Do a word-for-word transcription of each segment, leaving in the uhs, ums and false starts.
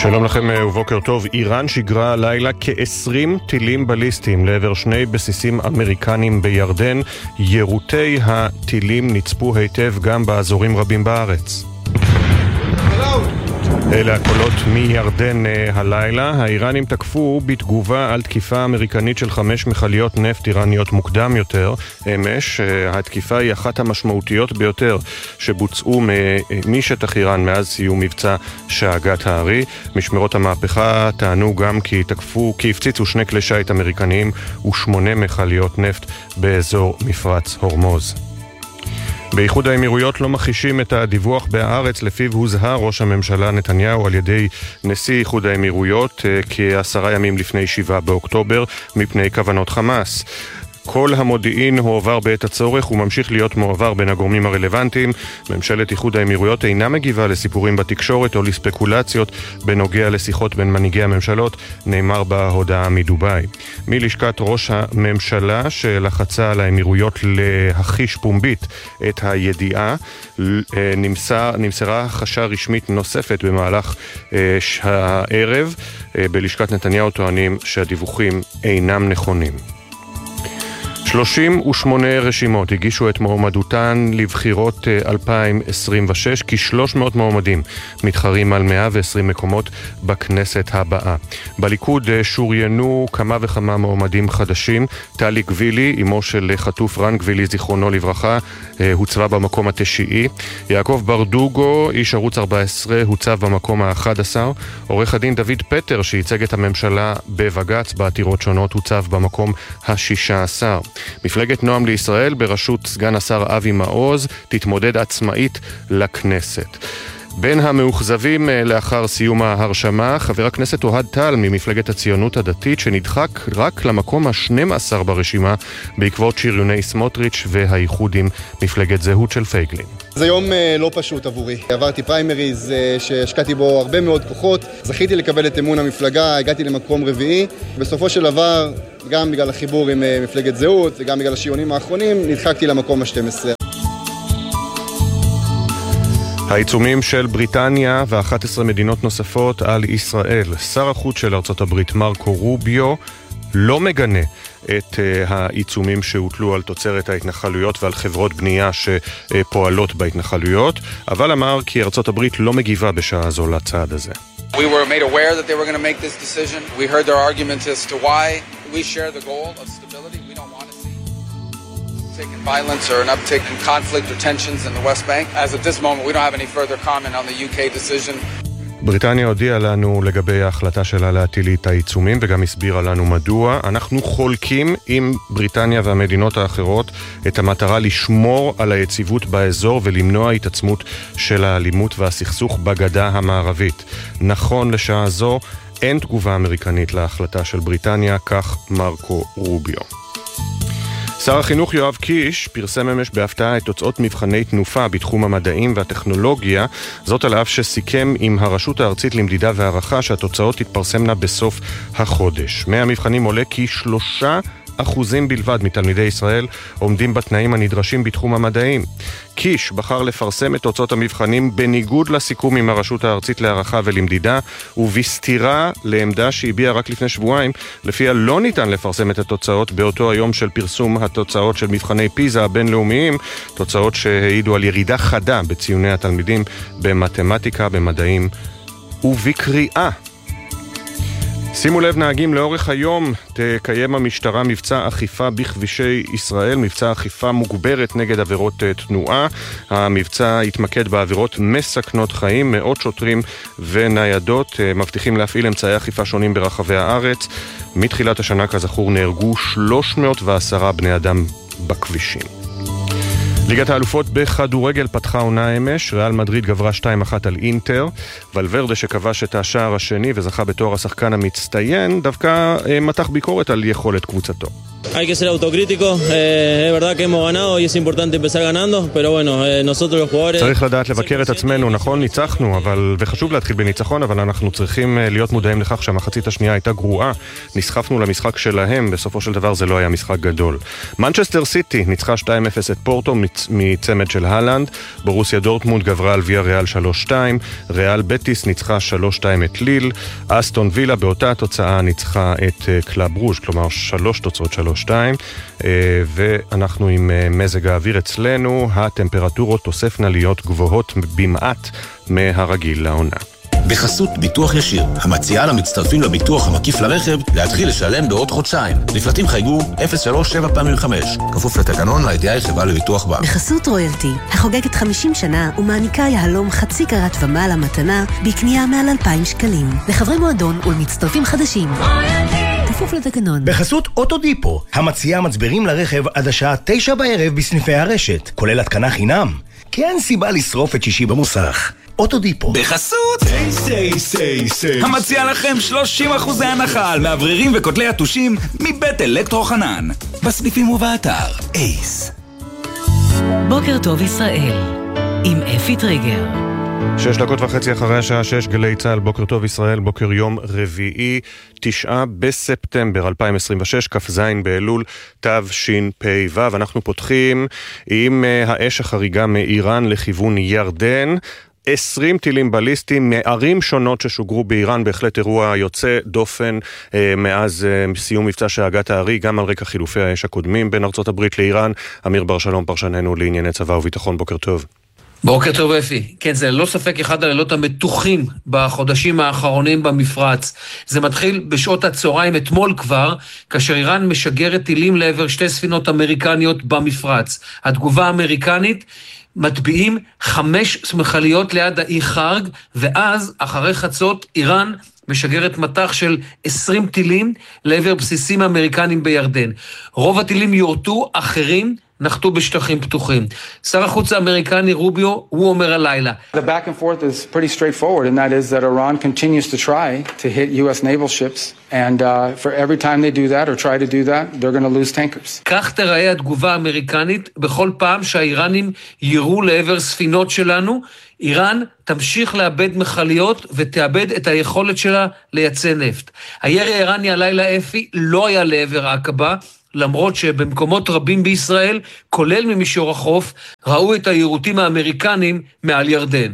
שלום לכם ובוקר טוב. איראן שיגרה הלילה כ-עשרים טילים בליסטיים לעבר שני בסיסים אמריקנים בירדן. יירוטי הטילים נצפו היטב גם באזורים רבים בארץ. אלה הקולות מירדן הלילה. האיראנים תקפו בתגובה על תקיפה אמריקנית של חמש מכליות נפט איראניות מוקדם יותר אמש. התקיפה היא אחת המשמעותיות ביותר שבוצעו משטח איראן מאז סיום מבצע שאגת הארי. משמרות המהפכה טענו גם כי תקפו, כי הפציצו שני כלי שיט אמריקניים ושמונה מכליות נפט באזור מפרץ הורמוז. באיחוד האמירויות לא מכחישים את הדיווח בהארץ לפיו הוזהר ראש הממשלה נתניהו על ידי נשיא איחוד האמירויות כעשרה ימים לפני שבעה באוקטובר מפני כוונות חמאס. כל המודיעין הועבר בעת הצורך וממשיך להיות מועבר בין הגורמים הרלוונטיים. ממשלת איחוד האמירויות אינה מגיבה לסיפורים בתקשורת או לספקולציות בנוגע לשיחות בין מנהיגי הממשלות, נאמר בהודעה מדובאי. מלשכת ראש הממשלה שלחצה על האמירויות להכחיש פומבית את הידיעה, נמסר, נמסרה הכחשה רשמית נוספת במהלך הערב. בלשכת נתניהו טוענים שהדיווחים אינם נכונים. שלושים ושמונה רשימות הגישו את מועמדותן לבחירות אלפיים עשרים ושש, כ-שלוש מאות מועמדים מתחרים על מאה ועשרים מקומות בכנסת הבאה. בליכוד שוריינו כמה וכמה מועמדים חדשים. טלי גבילי, אמו של חטוף רן גבילי זיכרונו לברכה, הוצבה במקום התשיעי. יעקב ברדוגו, איש ערוץ ארבע עשרה, הוצב במקום ה-אחד עשר. עורך הדין דוד פטר, שייצג את הממשלה בבג"ץ בעתירות שונות, הוצב במקום ה-שישה עשר. מפלגת נועם לישראל בראשות סגן השר אבי מעוז תתמודד עצמאית לכנסת. בין המאוכזבים לאחר סיום ההרשמה, חבר הכנסת אוהד טל ממפלגת הציונות הדתית, שנדחק רק למקום ה-שנים עשר ברשימה בעקבות שריוני סמוטריץ' והאיחוד עם מפלגת זהות של פייגלין. זה יום לא פשוט עבורי. עברתי פריימריז שהשקעתי בו הרבה מאוד כוחות, זכיתי לקבל את אמון המפלגה, הגעתי למקום רביעי. בסופו של דבר, גם בגלל החיבור עם מפלגת זהות וגם בגלל השריונים האחרונים, נדחקתי למקום ה-שתים עשרה. העיצומים של בריטניה ו-אחת עשרה מדינות נוספות על ישראל. שר החוץ של ארצות הברית מרקו רוביו לא מגנה את העיצומים שהוטלו על תוצרת ההתנחלויות ועל חברות בנייה שפועלות בהתנחלויות, אבל אמר כי ארצות הברית לא מגיבה בשעה זו לצעד הזה. We were made aware that they were going to make this decision. We heard their arguments as to why. We share the goal of stability. We don't want to see uptick in violence or an uptick in conflict or tensions in the West Bank. As at this moment, we don't have any further comment on the U K decision. בריטניה הודיעה לנו לגבי ההחלטה שלה להטיל את העיצומים וגם הסבירה לנו מדוע. אנחנו חולקים עם בריטניה והמדינות האחרות את המטרה לשמור על היציבות באזור ולמנוע התעצמות של האלימות והסכסוך בגדה המערבית. נכון לשעה זו אין תגובה אמריקנית להחלטה של בריטניה, כך מרקו רוביו. שר החינוך יואב קיש פרסם אמש בהפתעה את תוצאות מבחני תנופה בתחום המדעים והטכנולוגיה, זאת על אף שסיכם עם הרשות הארצית למדידה והערכה שהתוצאות תתפרסמנה בסוף החודש. מהמבחנים עולה כי שלושה אחוזים בלבד מתלמידי ישראל עומדים בתנאים הנדרשים בתחום המדעים. קיש בחר לפרסם את תוצאות המבחנים בניגוד לסיכום עם הרשות הארצית להערכה ולמדידה, ובסתירה לעמדה שהביעה רק לפני שבועיים, לפיה לא ניתן לפרסם את התוצאות באותו היום של פרסום התוצאות של מבחני פיזה הבינלאומיים, תוצאות שהעידו על ירידה חדה בציוני התלמידים במתמטיקה, במדעים ובקריאה. שימו לב נהגים, לאורך היום תקיים המשטרה מבצע אכיפה בכבישי ישראל, מבצע אכיפה מוגברת נגד עבירות תנועה. המבצע יתמקד בעבירות מסכנות חיים. מאות שוטרים וניידות מבטיחים להפעיל אמצעי אכיפה שונים ברחבי הארץ. מתחילת השנה כזכור נהרגו שלוש מאות ועשרה בני אדם בכבישים. ליגת האלופות בכדורגל פתחה עונה אמש, ריאל מדריד גברה שתיים אחת על אינטר, ולוורדה שכבש את השער השני וזכה בתואר השחקן המצטיין, דווקא מתח ביקורת על יכולת קבוצתו. Hay que ser autocrítico, eh, es verdad que hemos ganado y es importante empezar ganando, pero bueno, eh, nosotros los jugadores... צריך לדעת לבקר את עצמנו, נכון, ניצחנו, אבל, וחשוב להתחיל בניצחון, אבל אנחנו צריכים להיות מודעים לכך שהמחצית השנייה הייתה גרועה, נסחפנו למשחק שלהם, בסופו של דבר זה לא היה משחק גדול. מנצ'סטר סיטי ניצחה שתיים אפס את פורטו מצמד של הלנד, ברוסיה דורטמונד גברה על ויה ריאל שלוש שתיים, ריאל בטיס ניצחה שלוש שתיים את ליל, אסטון וילה באותה התוצאה ניצחה את קלאב רוז', כלומר שלוש תוצאות שלוש שתיים, ואנחנו עם מזג האוויר אצלנו, הטמפרטורות תוספנה להיות גבוהות במעט מהרגיל לעונה. בחסות ביטוח ישיר, המציעה למצטרפים לביטוח המקיף לרכב להתחיל לשלם בעוד חודשיים. לפרטים חייגו אפס שלוש שבע פעמים חמש, כפוף לתקנון לידיעה חברה לביטוח בה. בחסות רויאלטי, החוגגת חמישים שנה ומעניקה יהלום חצי קרת ומעלה מתנה בקנייה מעל אלפיים שקלים. לחברי מועדון ולמצטרפים חדשים. כפוף לתקנון. בחסות אוטודיפו, המציעה מצברים לרכב עד השעה תשע בערב בסניפי הרשת, כולל התקנה חינם. כי אין סיבה לשרוף את שישי במוסך. אוטודיפו. בחסות סי סי סי סי המציע לכם שלושים אחוז הנחה על מאווררים וכותלי התושים מבית אלקטרו חנן בסניפים ובאתר אייס. בוקר טוב ישראל עם אפי טריגר. שש דקות וחצי אחרי השעה שש, גלי צהל, בוקר טוב ישראל, בוקר יום רביעי, תשעה בספטמבר אלפיים עשרים ושש, כ"ז באלול תשפ"ו. אנחנו פותחים עם האש החריגה מאיראן לכיוון ירדן. עשרים טילים בליסטיים מערים שונות ששוגרו באיראן, בהחלט אירוע יוצא דופן אה, מאז אה, סיום מבצע שאגת הארי, גם על רקע חילופי האש הקודמים בין ארצות הברית לאיראן. אמיר בר שלום, פרשננו לענייני צבא וביטחון, בוקר טוב. בוקר טוב אפי. כן, זה לא ספק אחד הלילות המתוחים בחודשים האחרונים במפרץ. זה מתחיל בשעות הצהריים אתמול כבר, כאשר איראן משגרת טילים לעבר שתי ספינות אמריקניות במפרץ. התגובה האמריקנית, מטביעים חמש מכליות ליד האי חרג, ואז אחרי חצות איראן משגרת מטח של עשרים טילים לעבר בסיסים אמריקנים בירדן. רוב הטילים יורטו, אחרים נחתו בשטחים פתוחים. שר החוץ האמריקני רוביו, הוא אומר הלילה. The back and forth is pretty straightforward, and that is that Iran continues to try to hit U S naval ships, and uh, for every time they do that or try to do that, they're going to lose tankers. כך תראה התגובה האמריקנית בכל פעם שהאיראנים יירו לעבר ספינות שלנו. איראן תמשיך לאבד מכליות ותאבד את היכולת שלה לייצא נפט. הירי האיראני הלילה אפי לא היה לעבר העקבה, למרות שבמקומות רבים בישראל, כולל ממישור החוף, ראו את היירוטים האמריקנים מעל ירדן.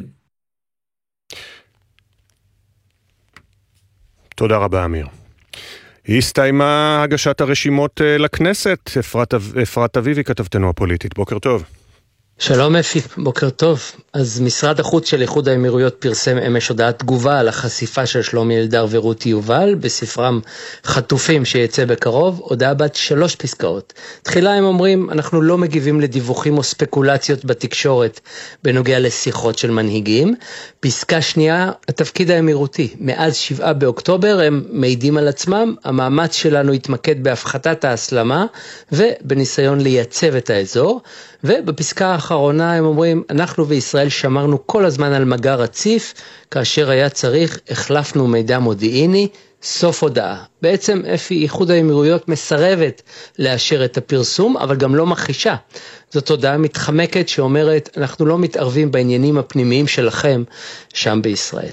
תודה רבה אמיר. הסתיימה הגשת הרשימות לכנסת. אפרת, אפרת אביבי, כתבתנו הפוליטית, בוקר טוב. שלום אפי, בוקר טוב. אז משרד החוץ של איחוד האמירויות פרסם אמש הודעת תגובה על החשיפה של שלומי אלדר ורותי יובל בספרם חטופים שיצא בקרוב, הודעה בת שלוש פסקאות. תחילה הם אומרים, אנחנו לא מגיבים לדיווחים או ספקולציות בתקשורת בנוגע לשיחות של מנהיגים. פסקה שנייה, התפקיד האמירותי. מאז שבעה באוקטובר הם מעידים על עצמם, המאמץ שלנו התמקד בהפחתת ההסלמה ובניסיון לייצב את האזור. ובפסקה האחרונה הם אומרים, אנחנו וישראל שמרנו כל הזמן על מגע רציף, כאשר היה צריך, החלפנו מידע מודיעיני, סוף הודעה. בעצם אפי איחוד האמירויות מסרבת לאשר את הפרסום, אבל גם לא מכחישה. זאת הודעה מתחמקת שאומרת, אנחנו לא מתערבים בעניינים הפנימיים שלכם שם בישראל.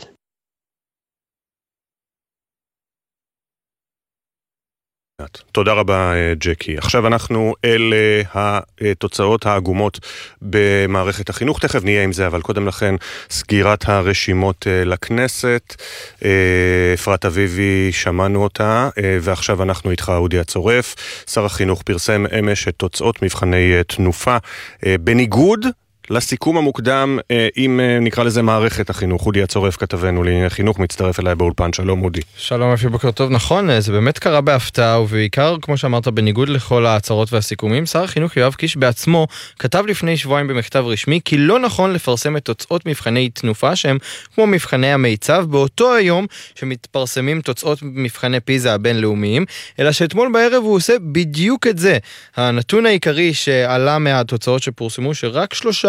תודה רבה ג'קי. עכשיו אנחנו אל התוצאות העגומות במערכת החינוך, תכף נהיה עם זה, אבל קודם לכן סגירת הרשימות לכנסת. אפרת אביבי, שמענו אותה, ועכשיו אנחנו איתך אודי הצורף. שר החינוך פרסם אמש את תוצאות מבחני תנופה, בניגוד לסיכום המוקדם, אם נקרא לזה מערכת החינוך. אודי הצורף, כתבנו לענייני חינוך, מצטרף אליי באולפן. שלום אודי. שלום אפי, בוקר טוב. נכון, זה באמת קרה בהפתעה, ובעיקר, כמו שאמרת, בניגוד לכל ההצהרות והסיכומים, שר החינוך יואב קיש בעצמו כתב לפני שבועיים במכתב רשמי, כי לא נכון לפרסם את תוצאות מבחני תנופה, שהם כמו מבחני המיצב, באותו היום שמתפרסמים תוצאות מבחני פיזה הבינלאומיים, אלא שאתמול בערב הוא עושה בדיוק את זה. הנתון העיקרי שעלה מהתוצאות שפורסמו, שרק שלושה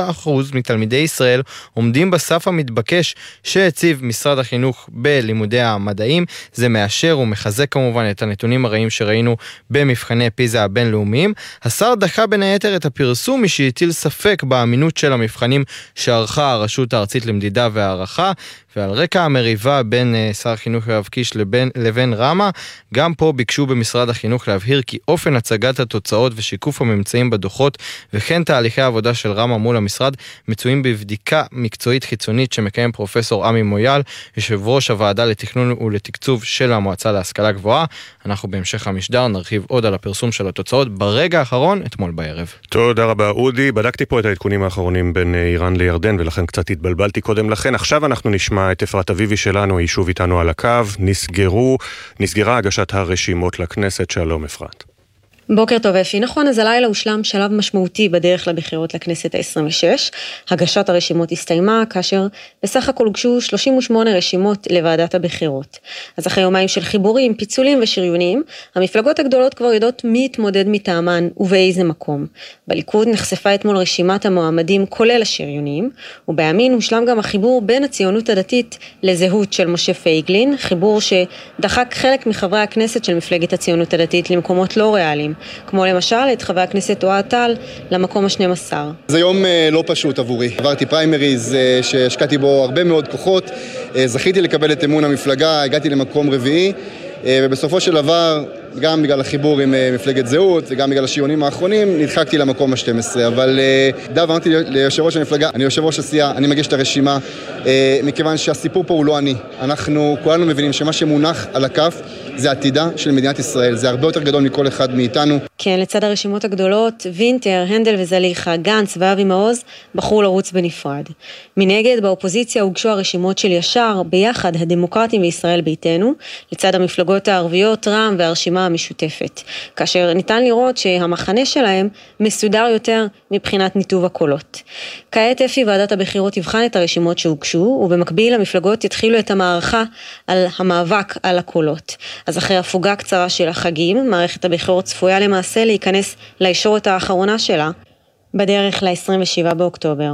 אחוז מתלמידי ישראל עומדים בסף המתבקש שהציב משרד החינוך בלימודי המדעים. זה מאשר ומחזק כמובן את הנתונים הרעים שראינו במבחני פיזה הבינלאומיים. השר דחה בין היתר את הפרסום שהטיל ספק באמינות של המבחנים שערכה הרשות הארצית למדידה והערכה, ועל רקע המריבה בין שר החינוך יואב קיש לבין, לבין רמה, גם פה ביקשו במשרד החינוך להבהיר כי אופן הצגת התוצאות ושיקוף הממצאים בדוחות וכן תהליכי העבודה של רמה מול המשרד מצויים בבדיקה מקצועית חיצונית שמקיים פרופסור עמי מויאל, יושב ראש הוועדה לתכנון ולתקצוב של המועצה להשכלה גבוהה. אנחנו בהמשך המשדר נרחיב עוד על הפרסום של התוצאות ברגע האחרון אתמול בערב. תודה רבה אודי, בדקתי פה את העדכונים האחרונים בין איראן לירדן ולכן קצת התבלבלתי קודם לכן. עכשיו אנחנו נשמע את אפרת אביבי שלנו, היא שוב איתנו על הקו. נסגרו, נסגרה הגשת הרשימות לכנסת. שלום אפרת. בוקר טוב אפי. נכון, אז הלילה הושלם שלב משמעותי בדרך לבחירות לכנסת ה-עשרים ושש. הגשת הרשימות הסתיימה, כאשר בסך הכל הוגשו שלושים ושמונה רשימות לוועדת הבחירות. אז אחרי יומיים של חיבורים, פיצולים ושריונים, המפלגות הגדולות כבר יודעות מי יתמודד מטעמן ובאיזה מקום. בליכוד נחשפה אתמול רשימת המועמדים כולל השריונים, ובימין הושלם גם החיבור בין הציונות הדתית לזהות של משה פייגלין, חיבור שדחק חלק מחברי הכנסת של מפלגת הציונות הדתית למקומות לא ריאליים. כמו למשל את חבר הכנסת אוהד טל למקום ה-שנים עשר. זה יום לא פשוט עבורי. עברתי פריימריז שהשקעתי בו הרבה מאוד כוחות, זכיתי לקבל את אמון המפלגה, הגעתי למקום רביעי, ובסופו של דבר, גם בגלל החיבור עם מפלגת זהות, וגם בגלל השיעונים האחרונים, נדחקתי למקום ה-שתים עשרה. אבל דב, אמרתי ליושב ראש המפלגה, אני יושב ראש הסיעה, אני מגיש את הרשימה, מכיוון שהסיפור פה הוא לא אני. אנחנו כולנו מבינים שמה שמונח על הכף, זה עתידה של מדינת ישראל. זה הרבה יותר גדול מכל אחד מאיתנו. כן, לצד הרשימות הגדולות, וינטר, הנדל וזליחה, גנץ ואבי מעוז, בחרו לרוץ בנפרד. מנגד, באופוזיציה הוגשו הרשימות של ישר, ביחד הדמוקרטים וישראל ביתנו, לצד המפלגות הערביות, רע"מ והרשימה המשותפת, כאשר ניתן לראות שהמחנה שלהם מסודר יותר מבחינת ניתוב הקולות. כעת אפי ועדת הבחירות יבחן את הרשימות שהוגשו, ובמקביל המפלגות יתחילו את המערכה על המאבק על הקולות. אז אחרי הפוגה קצרה של החגים, מערכת הבחירות צפויה למעשה להיכנס לישורת האחרונה שלה, בדרך ל-עשרים ושבעה באוקטובר.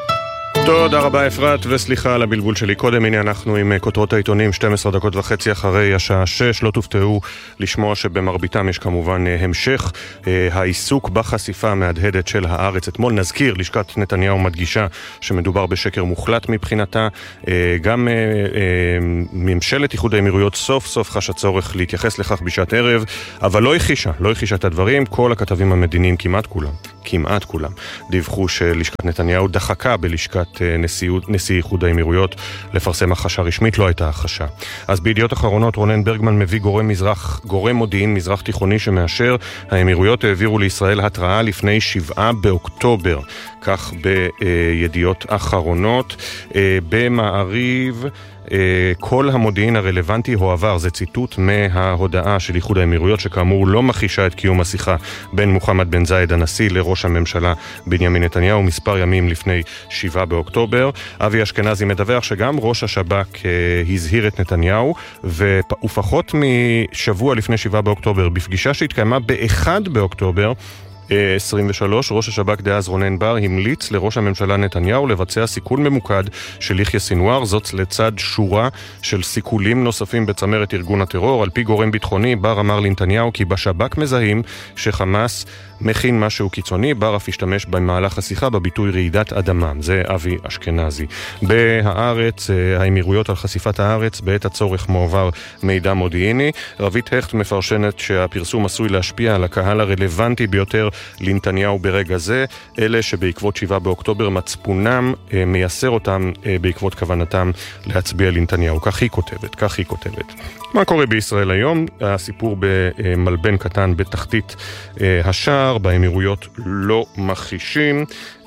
תודה רבה אפרת, וסליחה על הבלבול שלי קודם. הנה אנחנו עם כותרות העיתונים, שתים עשרה דקות וחצי אחרי השעה שש. לא תופתעו לשמוע שבמרביתם יש כמובן המשך העיסוק בחשיפה המהדהדת של הארץ. אתמול נזכיר, לשכת נתניהו מדגישה שמדובר בשקר מוחלט מבחינתה. גם ממשלת איחוד האמירויות סוף סוף חש הצורך להתייחס לכך בשעת ערב, אבל לא הכחישה, לא הכחישה את הדברים. כל הכתבים המדיניים, כמעט כולם, כמעט כולם, דיווחו שלשכת נתניהו דחקה בלשכת נשיא, נשיא איחוד האמירויות לפרסם החשה רשמית. לא הייתה החשה. אז בידיעות אחרונות רונן ברגמן מביא גורם מזרח, גורם מודיעין מזרח תיכוני שמאשר, האמירויות העבירו לישראל התראה לפני שבעה באוקטובר. כך בידיעות אחרונות. במעריב, כל המודיעין הרלוונטי הועבר, זה ציטוט מההודעה של איחוד האמירויות שכאמור לא מכחישה את קיום השיחה בין מוחמד בן זאיד הנשיא לראש הממשלה בנימין נתניהו מספר ימים לפני שבעה באוקטובר. אבי אשכנזי מדווח שגם ראש השב"כ הזהיר את נתניהו, ופחות משבוע לפני שבעה באוקטובר בפגישה שהתקיימה ב-אחד באוקטובר עשרים ושלוש, ראש השב"כ דאז רונן בר המליץ לראש הממשלה נתניהו לבצע סיכול ממוקד של יחיא סינואר, זאת לצד שורה של סיכולים נוספים בצמרת ארגון הטרור. על פי גורם ביטחוני, בר אמר לנתניהו כי בשב"כ מזהים שחמאס מכין משהו קיצוני. בר אף השתמש במהלך השיחה בביטוי רעידת אדמה. זה אבי אשכנזי. בהארץ, האמירויות על חשיפת הארץ, בעת הצורך מועבר מידע מודיעיני. רבית הכט מפרשנת שהפרסום עשוי להשפיע על הקהל הרלוונטי ביותר לנתניהו ברגע זה, אלה שבעקבות שבעה באוקטובר מצפונם מייסר אותם בעקבות כוונתם להצביע לנתניהו. כך היא כותבת, כך היא כותבת. מה קורה בישראל היום? הסיפור במלבן קטן בתחתית השער, באמירויות לא מכחישים.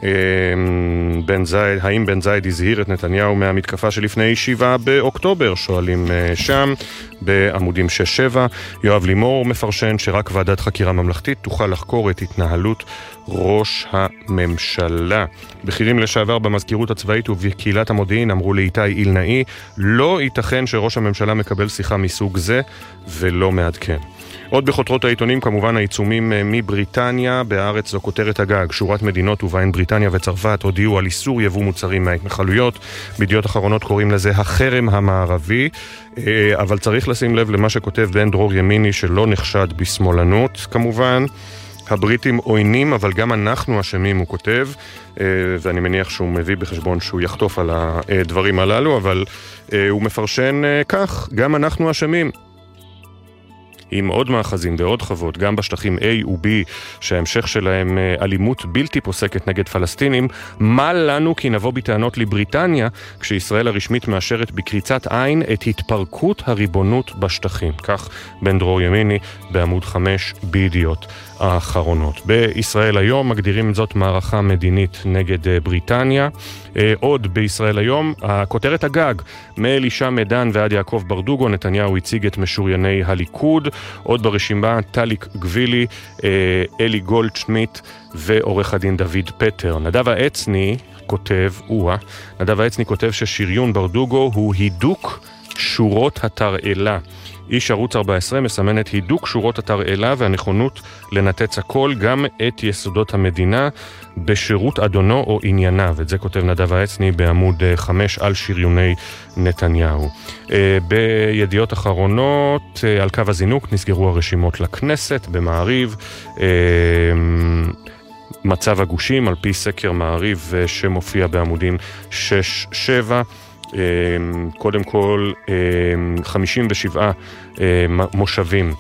בן זייד, האם בן זייד הזהיר את נתניהו מהמתקפה שלפני שבעה באוקטובר? שואלים שם בעמודים שש שבע. יואב לימור מפרשן שרק ועדת חקירה ממלכתית תוכל לחקור את התנהלות ראש הממשלה. בכירים לשעבר במזכירות הצבאית ובקהילת המודיעין אמרו לאיתי אילנאי, לא ייתכן שראש הממשלה מקבל שיחה מסוג זה ולא מעדכן. עוד בכותרות העיתונים, כמובן העיצומים מבריטניה, בהארץ זו כותרת הגג. שורת מדינות ובהן בריטניה וצרפת הודיעו על איסור יבוא מוצרים מההתנחלויות. בידיעות אחרונות קוראים לזה החרם המערבי, אבל צריך לשים לב למה שכותב בן דרור ימיני שלא נחשד בשמאלנות כמובן. הבריטים עוינים, אבל גם אנחנו אשמים, הוא כותב, ואני מניח שהוא מביא בחשבון שהוא יחטוף על הדברים הללו, אבל הוא מפרשן כך, גם אנחנו אשמים. עם עוד מאחזים ועוד חוות, גם בשטחים A ו-B, שההמשך שלהם אלימות בלתי פוסקת נגד פלסטינים, מה לנו כי נבוא בטענות לבריטניה, כשישראל הרשמית מאשרת בקריצת עין את התפרקות הריבונות בשטחים. כך בן דרור ימיני בעמוד חמש בידיעות האחרונות. בישראל היום מגדירים זאת מערכה מדינית נגד בריטניה. עוד בישראל היום, הכותרת הגג, מאלישע מדן ועד יעקב ברדוגו, נתניהו הציג את משורייני הליכוד. עוד ברשימה, טליק גבילי, אלי גולדשמיט ועורך הדין דוד פטר. נדב העצני כותב, אוה, נדב העצני כותב ששריון ברדוגו הוא הידוק שורות התרעלה. איש ערוץ ארבע עשרה מסמן את הידוק שורות התרעלה והנכונות לנתץ הכל, גם את יסודות המדינה, בשירות אדונו או ענייניו. את זה כותב נדב העצני בעמוד חמש על שריוני נתניהו. בידיעות אחרונות, על קו הזינוק נסגרו הרשימות לכנסת במעריב. מצב הגושים על פי סקר מעריב שמופיע בעמודים שש שבע. קודם כל חמישים ושבעה מושבים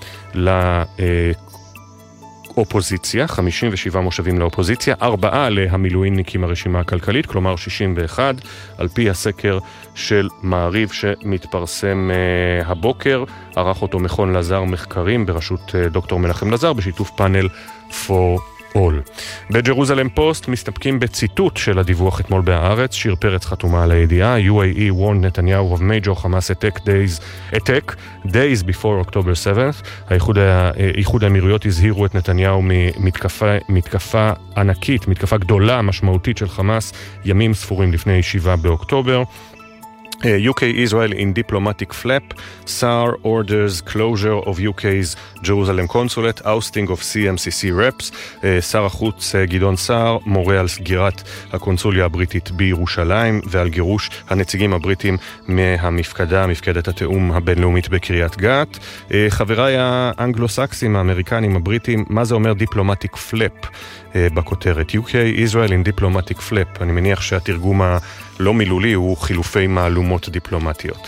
לאופוזיציה, חמישים ושבעה מושבים לאופוזיציה, ארבעה להמילואימניקים הרשימה הכלכלית, כלומר שישים ואחת, על פי הסקר של מעריב שמתפרסם הבוקר, ערך אותו מכון לזר מחקרים בראשות דוקטור מנחם לזר בשיתוף פאנל for all. בג'רוזלם פוסט מסתפקים בציטוט של הדיווח אתמול בהארץ. שיר פרץ חתומה על הידיעה. יו איי אי warned נתניהו of major Hamas attack days attack days before October seventh. האיחוד האמירויות הזהירו את נתניהו ממתקפה מתקפה ענקית, מתקפה גדולה משמעותית של חמאס ימים ספורים לפני שבעה באוקטובר. U K Israel in diplomatic flap. Saar orders closure of U K's Jerusalem consulate, ousting of C M C C reps. שר החוץ גדעון סער מורה על סגירת הקונסוליה הבריטית בירושלים ועל גירוש הנציגים הבריטים מהמפקדה, מפקדת התאום הבינלאומית בקריית גת. חבריי האנגלו-סקסים, האמריקנים, הבריטים, מה זה אומר diplomatic flap בכותרת? U K Israel in diplomatic flap. אני מניח שהתרגום הלא מילולי הוא חילופי מעלומות דיפלומטיות.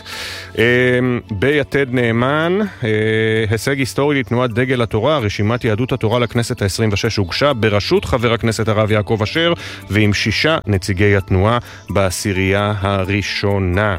ביתד נאמן, הישג היסטורי לתנועת דגל התורה, רשימת יהדות התורה לכנסת ה-עשרים ושש הוגשה בראשות חבר הכנסת הרב יעקב אשר ועם שישה נציגי התנועה בעשירייה הראשונה.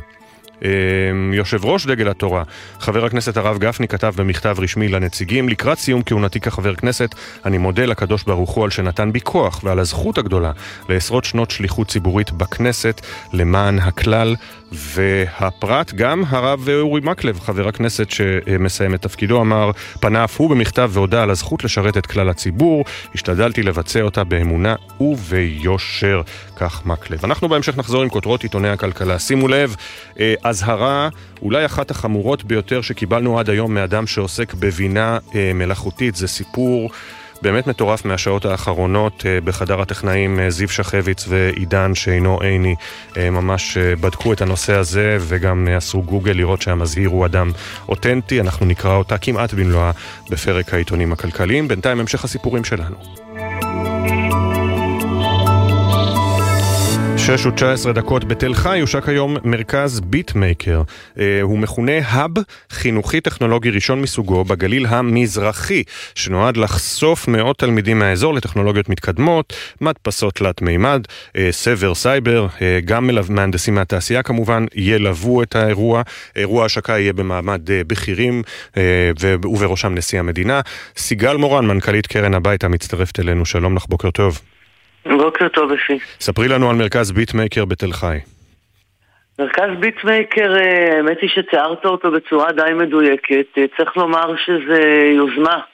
יושב ראש דגל התורה, חבר הכנסת הרב גפני, כתב במכתב רשמי לנציגים: לקראת סיום כהונתי כחבר כנסת, אני מודה לקדוש ברוך הוא על שנתן בי כוח ועל הזכות הגדולה לעשרות שנות שליחות ציבורית בכנסת למען הכלל והפרט. גם הרב אורי מקלב, חבר הכנסת שמסיים את תפקידו, אמר, פנה אף הוא במכתב והודע על הזכות לשרת את כלל הציבור, השתדלתי לבצע אותה באמונה וביושר. כך מקלב. אנחנו בהמשך נחזור עם כותרות עיתוני הכלכלה. שימו לב, הזהרה אולי אחת החמורות ביותר שקיבלנו עד היום מאדם שעוסק בבינה מלאכותית. זה סיפור באמת מטורף מהשעות האחרונות. בחדר הטכנאים זיו שחביץ ועידן שאינו עיני ממש בדקו את הנושא הזה וגם עשו גוגל לראות שהמזהיר הוא אדם אותנטי. אנחנו נקרא אותה כמעט במלואה בפרק העיתונים הכלכליים. בינתיים המשך הסיפורים שלנו. שש ותשע עשרה דקות. בתל חי יושק היום מרכז ביטמייקר. אה, הוא מכונה האב חינוכי טכנולוגי ראשון מסוגו בגליל המזרחי, שנועד לחשוף מאות תלמידים מהאזור לטכנולוגיות מתקדמות, מדפסות תלת מימד, אה, סבר סייבר, אה, גם מהנדסים מהתעשייה כמובן, ילוו את האירוע. אירוע השקה יהיה במעמד אה, בכירים, אה, ובראשם נשיא המדינה. סיגל מורן, מנכ"לית קרן הבית, המצטרפת אלינו. שלום לך, בוקר טוב. בוקר טוב אפי. ספרי לנו על מרכז ביטמייקר בתל חי. מרכז ביטמייקר, האמת היא שתיארת אותו בצורה די מדויקת. צריך לומר שזה יוזמה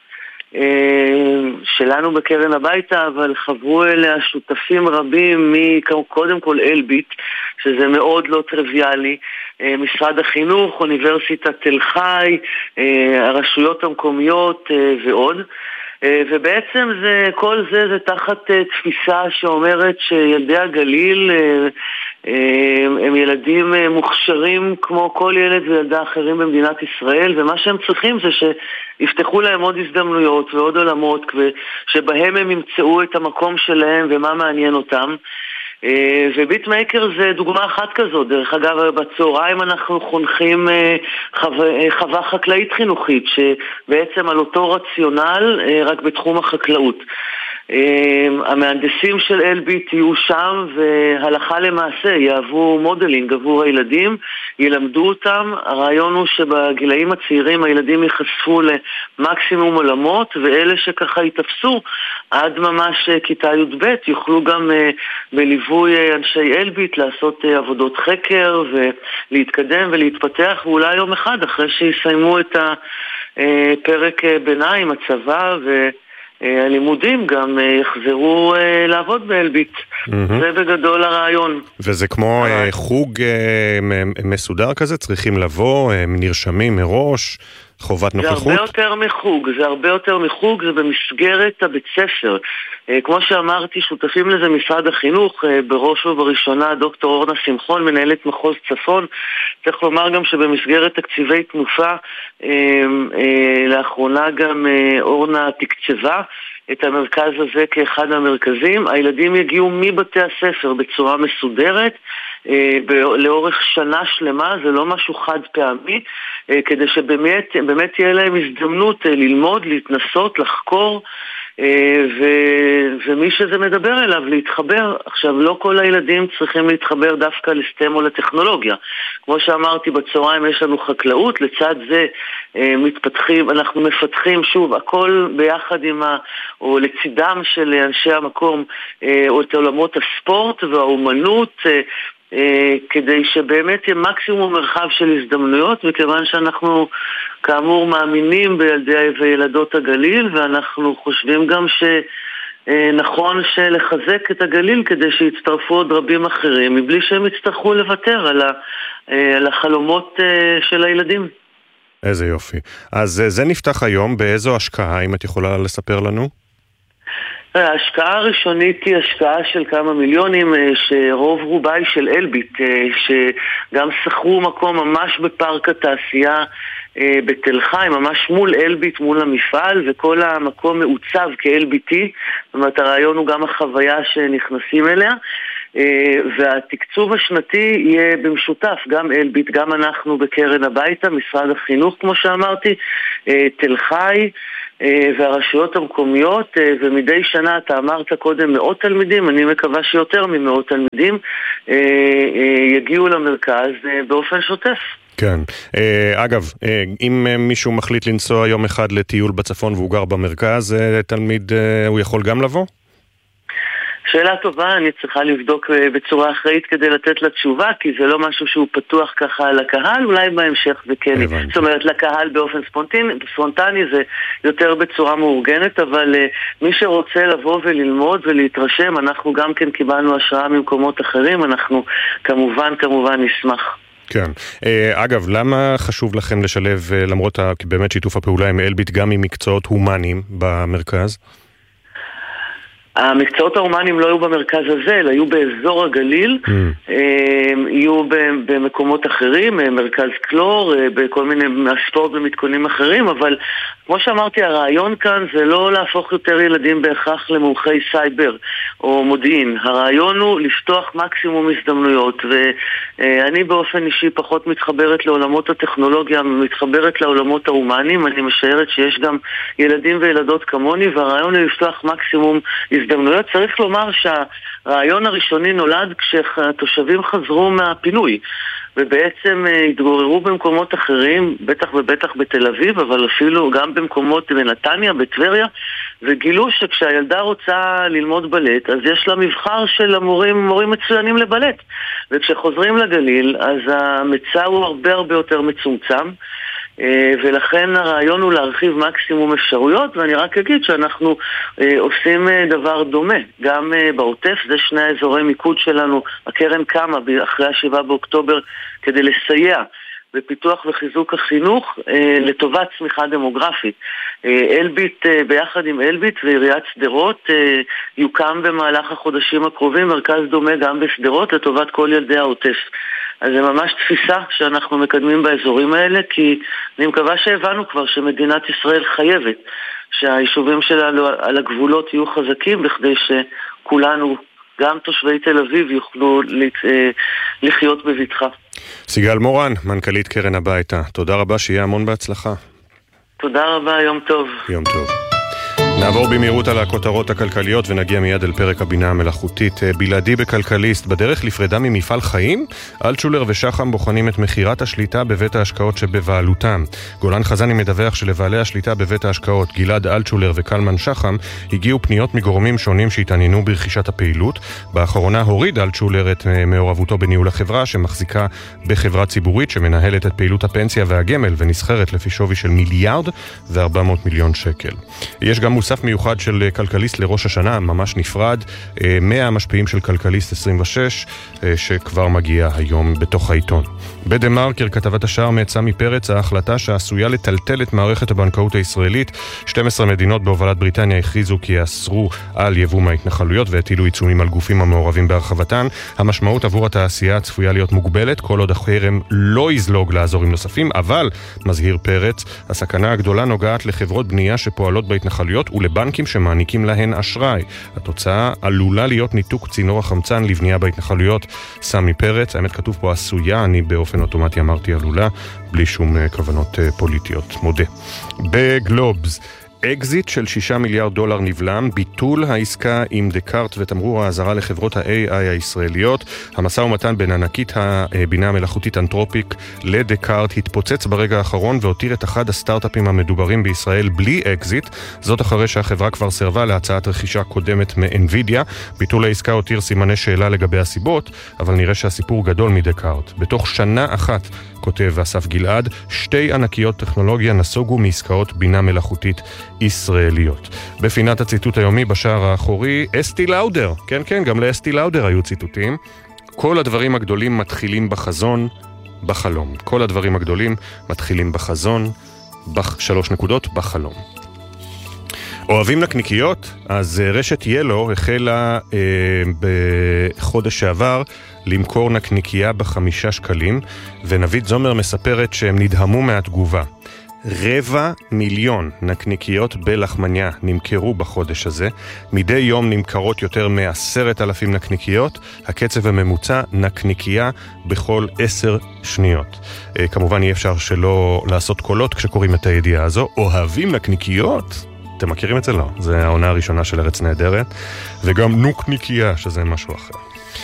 שלנו בקרן הביתה, אבל חברו אליה שותפים רבים, קודם כל אלביט, שזה מאוד לא טריוויאלי, משרד החינוך, אוניברסיטת תל חי, הרשויות המקומיות ועוד. ובעצם זה, כל זה זה תחת תפיסה שאומרת שילדי הגליל הם ילדים מוכשרים כמו כל ילד וילדה אחרים במדינת ישראל, ומה שהם צריכים זה שיפתחו להם עוד הזדמנויות ועוד עולמות שבהם הם ימצאו את המקום שלהם ומה מעניין אותם. וביטמייקר זה דוגמה אחת כזאת. דרך אגב, בצהריים אנחנו חונכים חווה חקלאית חינוכית שבעצם על אותו רציונל רק בתחום החקלאות. המהנדסים של אלביט יהיו שם והלכה למעשה יעבו מודלינג עבור הילדים, ילמדו אותם. הרעיון הוא שבגילאים הצעירים הילדים ייחשפו למקסימום עולמות, ואלה שככה יתפסו עד ממש כיתה י' ב' יוכלו גם בליווי אנשי אלביט לעשות עבודות חקר ולהתקדם ולהתפתח, ואולי יום אחד אחרי שיסיימו את הפרק ביניים, הצבא ו... הלימודים גם יחזרו לעבוד באלביט. זה בגדול הרעיון. וזה כמו חוג מסודר כזה? צריכים לבוא, נרשמים מראש, חובת נוכחות? זה הרבה יותר מחוג, זה הרבה יותר מחוג, זה במסגרת הבית ספר. כמו שאמרתי, שותפים לזה משרד החינוך, בראש ובראשונה דוקטור אורנה שמחון, מנהלת מחוז צפון. צריך לומר גם שבמסגרת תקציבי תנופה, לאחרונה גם אורנה תקצבה את המרכז הזה כאחד המרכזים. הילדים יגיעו מבתי הספר בצורה מסודרת, לאורך שנה שלמה, זה לא משהו חד פעמי, כדי שבאמת באמת תהיה להם הזדמנות ללמוד, להתנסות, לחקור, ו... ומי שזה מדבר אליו להתחבר. עכשיו, לא כל הילדים צריכים להתחבר דווקא לסטם או לטכנולוגיה. כמו שאמרתי, בצהריים יש לנו חקלאות, לצד זה מתפתחים, אנחנו מפתחים שוב הכל ביחד עם ה... או לצידם של אנשי המקום, או את עולמות הספורט והאומנות, כדי שבאמת יהיה מקסימום מרחב של הזדמנויות, וכיוון שאנחנו כאמור מאמינים בילדי וילדות הגליל, ואנחנו חושבים גם שנכון לחזק את הגליל כדי שיצטרפו עוד רבים אחרים, מבלי שהם יצטרכו לוותר על החלומות של הילדים. איזה יופי. אז זה נפתח היום, באיזו השקעה, אם את יכולה לספר לנו? ההשקעה הראשונית היא השקעה של כמה מיליונים, שרוב רובה היא של אלביט, שגם שכרו מקום ממש בפארק התעשייה בתל חי, ממש מול אלביט, מול המפעל, וכל המקום מעוצב כאלביטי. זאת אומרת, הרעיון הוא גם החוויה שנכנסים אליה, והתקצוב השנתי יהיה במשותף, גם אלביט, גם אנחנו בקרן הביתה, משרד החינוך כמו שאמרתי, תל חי והרשויות המקומיות, ומדי שנה אתה אמרת קודם מאות תלמידים, אני מקווה שיותר ממאות תלמידים יגיעו למרכז באופן שוטף. כן. אגב, אם מישהו מחליט לנסוע יום אחד לטיול בצפון והוא גר במרכז, תלמיד הוא יכול גם לבוא? שאלה טובה, אני צריכה לבדוק בצורה אחראית כדי לתת לה תשובה, כי זה לא משהו שהוא פתוח ככה לקהל, אולי בהמשך זה כן. זאת אומרת, לקהל באופן ספונטני, ספונטני זה יותר בצורה מאורגנת, אבל uh, מי שרוצה לבוא וללמוד ולהתרשם, אנחנו גם כן קיבלנו השראה ממקומות אחרים, אנחנו כמובן כמובן נשמח. כן. אגב, למה חשוב לכם לשלב, למרות באמת שיתוף הפעולה עם אלביט, גם עם מקצועות הומניים במרכז? המקצועות ההומניים לא היו במרכז הזה, אלא היו באזור הגליל, mm. יהיו במקומות אחרים, מרכז קלור, בכל מיני ספורט ומתכונים אחרים, אבל כמו שאמרתי, הרעיון כאן זה לא להפוך יותר ילדים בהכרח למומחי סייבר או מודיעין. הרעיון הוא לפתוח מקסימום הזדמנויות, ואני באופן אישי פחות מתחברת לעולמות הטכנולוגיה, מתחברת לעולמות ההומניים. אני משערת שיש גם ילדים וילדות כמוני, והרעיון הוא לפתוח מקסימום הזדמנויות. צריך לומר שהרעיון הראשוני נולד כשהתושבים חזרו מהפינוי, ובעצם התגוררו במקומות אחרים, בטח ובטח בתל אביב, אבל אפילו גם במקומות בנתניה, בטבריה, וגילו שכשהילדה רוצה ללמוד בלט, אז יש לה מבחר של המורים, מורים מצוינים לבלט. וכשחוזרים לגליל, אז המצע הוא הרבה הרבה יותר מצומצם, ולכן הרעיון הוא להרחיב מקסימום אפשרויות, ואני רק אגיד שאנחנו עושים דבר דומה, גם בעוטף, זה שני האזורי מיקוד שלנו, הקרן קמה אחרי השבעה באוקטובר כדי לסייע בפיתוח וחיזוק החינוך לטובת צמיחה דמוגרפית. אלביט, ביחד עם אלביט ועיריית סדרות, יוקם במהלך החודשים הקרובים מרכז דומה גם בסדרות לטובת כל ילדי העוטף. אז זה ממש תפיסה שאנחנו מקדמים באזורים האלה, כי אני מקווה שהבנו כבר שמדינת ישראל חייבת שהיישובים שלנו על הגבולות יהיו חזקים, בכדי שכולנו, גם תושבי תל אביב, יוכלו לחיות בבטחה. סיגל מורן, מנכ"לית קרן הביתה, תודה רבה, שיהיה המון בהצלחה. תודה רבה, יום טוב. יום טוב. נעבור במהירות על הכותרות הכלכליות ונגיע מיד אל פרק הבינה המלאכותית. בלעדי בכלכליסט, בדרך לפרדה ממפעל חיים, אלטשולר ושחם בוחנים את מחירת השליטה בבית ההשקעות שבבעלותם. גולן חזני מדווח שלבעלי השליטה בבית ההשקעות, גלעד אלטשולר וקלמן שחם, הגיעו פניות מגורמים שונים שהתעניינו ברכישת הפעילות. באחרונה הוריד אלטשולר את מעורבותו בניהול החברה, שמחזיקה בחברה ציבורית שמנהלת את פעילות הפנסיה והגמל ונסחרת לפי שווי של מיליארד וארבע מאות מיליון שקל. יש גם מוסף מיוחד של כלכליסט לראש השנה, ממש נפרד, מאה המשפיעים של כלכליסט עשרים ושש, שכבר מגיע היום בתוך העיתון. בדמרקר, כתבת השער מעצמי פרץ, ההחלטה שעשויה לטלטל את מערכת הבנקאות הישראלית. שתים עשרה מדינות בהובלת בריטניה הכריזו כי יאסרו על יבוא מההתנחלויות והטילו עיצומים על גופים המעורבים בהרחבתן. המשמעות עבור התעשייה צפויה להיות מוגבלת, כל עוד החרם לא יזלוג לאזורים נוספים, אבל, מזהיר פרץ, הסכנה הגדולה נוגעת לחברות בנייה שפועלות בהתנחלויות ולבנקים שמעניקים להן אשראי. התוצאה עלולה להיות ניתוק צינור החמצן לבנייה בהתנחלויות. סמי פרץ, האמת כתוב פה עשויה, אני באופן אוטומטי אמרתי עלולה, בלי שום כוונות פוליטיות. מודה. בגלובס, אקזיט של שישה מיליארד דולר נבלם, ביטול העסקה עם דקארט ותמרור האזהרה לחברות ה-איי איי הישראליות. המשא ומתן בין ענקית הבינה המלאכותית אנתרופיק לדקארט התפוצץ ברגע האחרון והותיר את אחד הסטארט-אפים המדוברים בישראל בלי אקזיט, זאת אחרי שהחברה כבר סרבה להצעת רכישה קודמת מאנווידיה. ביטול העסקה הותיר סימני שאלה לגבי הסיבות, אבל נראה שהסיפור גדול מדקארט. בתוך שנה אחת, כותב אסף גלעד, שתי ענקיות טכנולוגיה נסוגו מעסקאות בינה מלאכותית ישראליות. בפינת הציטוט היומי בשער האחורי, אסתי לאודר, כן כן, גם לאסתי לאודר היו ציטוטים. כל הדברים הגדולים מתחילים בחזון, בחלום. כל הדברים הגדולים מתחילים בחזון, בח... שלוש נקודות, בחלום. אוהבים נקניקיות? אז רשת ילו החלה אה, בחודש שעבר למכור נקניקייה בחמישה שקלים, ונבית זומר מספרת שהם נדהמו מהתגובה. רבע מיליון נקניקיות בלחמניה נמכרו בחודש הזה. מדי יום נמכרות יותר מעשרת אלפים נקניקיות. הקצב הממוצע נקניקייה בכל עשר שניות. כמובן אי אפשר שלא לעשות קולות כשקוראים את הידיעה הזו. אוהבים נקניקיות? אתם מכירים את זה? לא. זה העונה הראשונה של ארץ נהדרת. וגם נוקניקייה, שזה משהו אחר.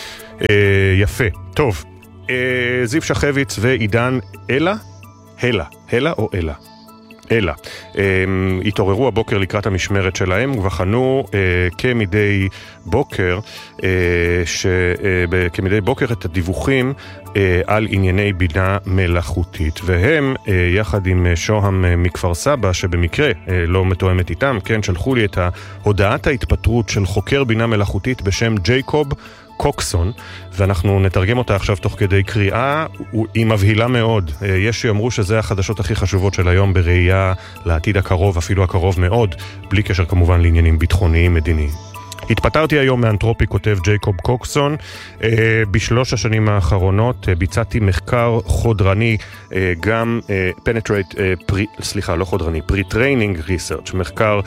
יפה. טוב. זיו שחביץ ועידן אלה? הלה. הלה או אלה? אלה. הם, התעוררו הבוקר לקראת המשמרת שלהם ובחנו אה, כמדי בוקר אה, ש, אה, כמדי בוקר את הדיווחים אה, על ענייני בינה מלאכותית, והם אה, יחד עם שוהם אה, מכפר סבא שבמקרה אה, לא מתואמת איתם, כן, שלחו לי את הודעת ההתפטרות של חוקר בינה מלאכותית בשם ג'ייקוב קוקסון, ואנחנו נתרגם אותה עכשיו תוך כדי קריאה. היא מבהילה מאוד. יש שיאמרו שזה החדשות הכי חשובות של היום בראייה לעתיד הקרוב, אפילו הקרוב מאוד, בלי קשר כמובן לעניינים ביטחוניים מדיניים. התפטרתי היום מאנתרופיק, כותב ג'ייקוב קוקסון. בשלוש השנים האחרונות ביצעתי מחקר חודרני, גם penetrate, סליחה, לא חודרני, pre-training research, מחקר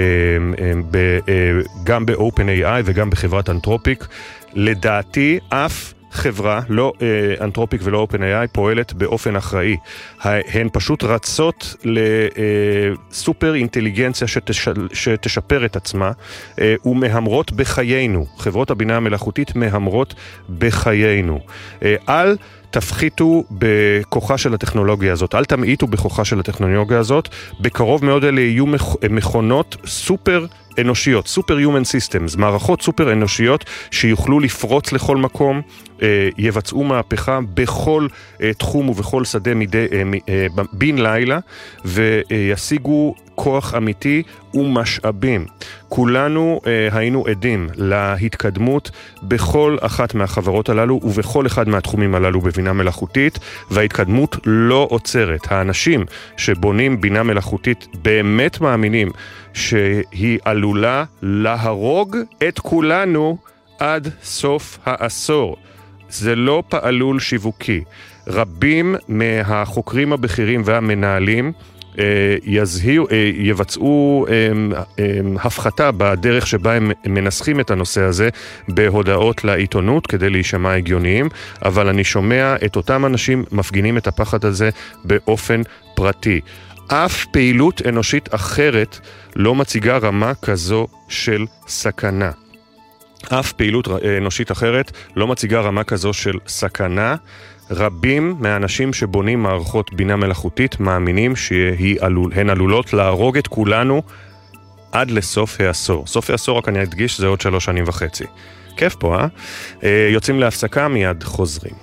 גם ב-OpenAI וגם בחברת אנתרופיק. לדעתי אף חברה, לא אנתרופיק ולא OpenAI, פועלת באופן אחראי. הן פשוט רצות לסופר אינטליגנציה שתשפר את עצמה, ומהמרות בחיינו. חברות הבינה המלאכותית מהמרות בחיינו. על תפחיתו בכוחה של הטכנולוגיה הזאת, אל תמעיטו בכוחה של הטכנולוגיה הזאת, בקרוב מאוד אלה יהיו מכונות סופר אנושיות, סופר יומן סיסטמס, מערכות סופר אנושיות שיוכלו לפרוץ לכל מקום, יבצעו מהפכה בכל תחום ובכל שדה מדי, בין לילה, וישיגו כוח אמיתי ומשאבים. כולנו היינו עדים להתקדמות בכל אחת מהחברות הללו ובכל אחד מהתחומים הללו בבינה מלאכותית, וההתקדמות לא עוצרת. האנשים שבונים בינה מלאכותית באמת מאמינים שהיא עלולה להרוג את כולנו עד סוף העשור. זה לא פעלול שיווקי. רבים מהחוקרים הבכירים והמנהלים יזהיר, יבצעו הפחתה בדרך שבה הם מנסחים את הנושא הזה בהודעות לעיתונות כדי להישמע הגיוניים, אבל אני שומע את אותם אנשים מפגינים את הפחד הזה באופן פרטי. אף פעילות אנושית אחרת לא מציגה רמה כזו של סכנה. אף פעילות אנושית אחרת לא מציגה רמה כזו של סכנה. רבים מהאנשים שבונים מערכות בינה מלאכותית מאמינים שהן עלולות להרוג את כולנו עד לסוף העשור. סוף העשור, רק אני אדגיש, זה עוד שלוש שנים וחצי. כיף פה, אה? יוצאים להפסקה, מיד חוזרים.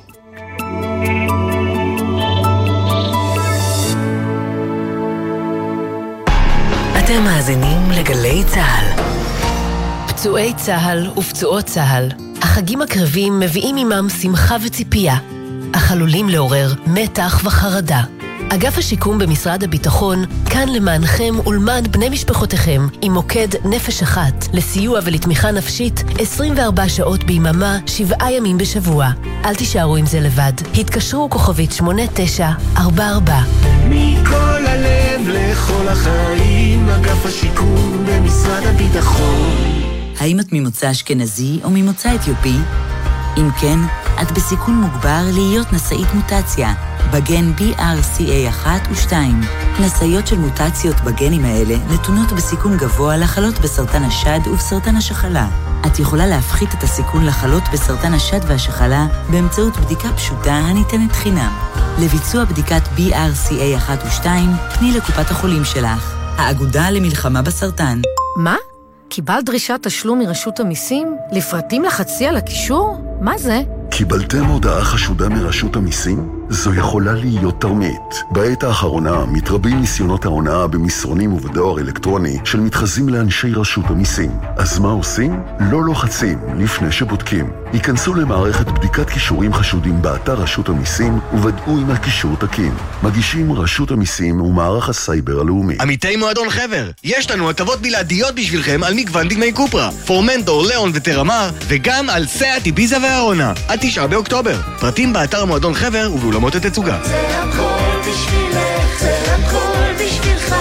אתם מאזינים לגלי צהל. פצועי צהל ופצועות צהל, החגים הקרבים מביאים עמם שמחה וציפייה, אך עלולים לעורר מתח וחרדה. אגף השיקום במשרד הביטחון כאן למענכם ולמען בני משפחותיכם עם מוקד נפש אחת לסיוע ולתמיכה נפשית עשרים וארבע שעות ביממה, שבעה ימים בשבוע. אל תישארו עם זה לבד. התקשרו כוכבית שמונה תשע ארבע ארבע. מכל הלב לכל החיים, אגף השיקום במשרד הביטחון. האם את ממוצא אשכנזי או ממוצא אתיופי? אם כן, את בסיכון מוגבר להיות נשאית מוטציה בגן בי אר סי איי אחת ושתיים. נשאיות של מוטציות בגנים האלה נתונות בסיכון גבוה לחלות בסרטן השד ובסרטן השחלה. את יכולה להפחית את הסיכון לחלות בסרטן השד והשחלה באמצעות בדיקה פשוטה הניתנת חינם. לביצוע בדיקת בי אר סי איי אחת ושתיים, פני לקופת החולים שלך. האגודה למלחמה בסרטן. מה? קיבלת דרישת תשלום מרשות המיסים? לפרטים לחצי על הקישור? מה זה? קיבלתם הודעה חשודה מרשות המיסים? זו יכולה להיות תרמית. בעת האחרונה מתרבים ניסיונות ההונאה במסרונים ובדואר אלקטרוני של מתחזים לאנשי רשות המיסים. אז מה עושים? לא לוחצים לפני שבודקים. ייכנסו למערכת בדיקת קישורים חשודים באתר רשות המיסים וודאו אם הקישור תקין. מגישים רשות המיסים ומערך הסייבר הלאומי. עמיתי מועדון חבר, יש לנו הטבות בלעדיות בשבילכם על מגוון דגמי קופרה, פורמנטור, ליאון וטרמר, וגם על סאט, איביזה והארונה. עד תשעה באוקטובר. פרטים באתר מועדון חבר ובאולמות התצוגה. זה הכל בשבילך, זה הכל בשבילך,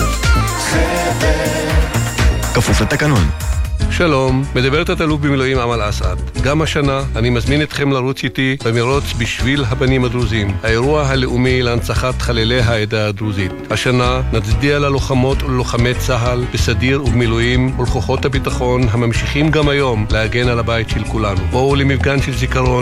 חבר. כפוף לתקנון. שלום, מדברת התלוף במילואים אמל אסעד. גם השנה אני מזמין אתכם לרוץ איתי במרוץ בשביל הבנים הדרוזים, האירוע הלאומי להנצחת חללי העדה הדרוזית. השנה נצדיע ללוחמות וללוחמי צה"ל בסדיר ובמילואים ולכוחות הביטחון הממשיכים גם היום להגן על הבית של כולנו. בואו למפגן של זיכרון